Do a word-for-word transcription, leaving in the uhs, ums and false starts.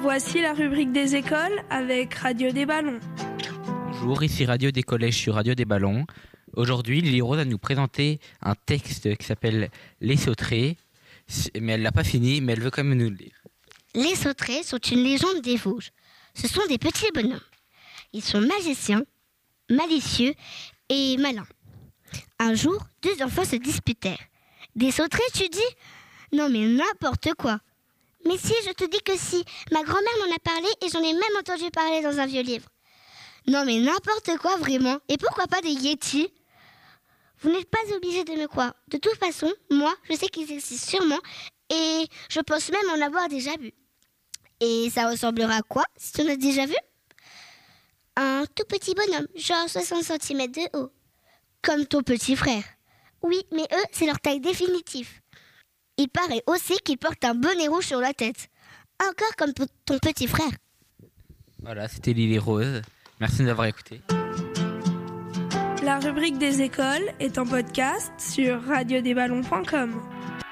Voici la rubrique des écoles avec Radio des Ballons. Bonjour, ici Radio des Collèges sur Radio des Ballons. Aujourd'hui, Lily Rose va nous présenter un texte qui s'appelle Les Sauterets, mais elle l'a pas fini, mais elle veut quand même nous le lire. Les sauterets sont une légende des Vosges. Ce sont des petits bonhommes. Ils sont magiciens, malicieux et malins. Un jour, deux enfants se disputèrent. Des sauterets, tu dis ? Non mais n'importe quoi. Mais si, je te dis que si. Ma grand-mère m'en a parlé et j'en ai même entendu parler dans un vieux livre. Non mais n'importe quoi vraiment. Et pourquoi pas des yétis ? Vous n'êtes pas obligés de me croire. De toute façon, moi, je sais qu'ils existent sûrement et je pense même en avoir déjà vu. Et ça ressemblera à quoi, si tu en as déjà vu ? Un tout petit bonhomme, genre soixante centimètres de haut. Comme ton petit frère. Oui, mais eux, c'est leur taille définitive. Il paraît aussi qu'ils portent un bonnet rouge sur la tête. Encore comme ton petit frère. Voilà, c'était Lily Rose. Merci de nous avoir écoutés. La rubrique des écoles est en podcast sur radio des ballons point com.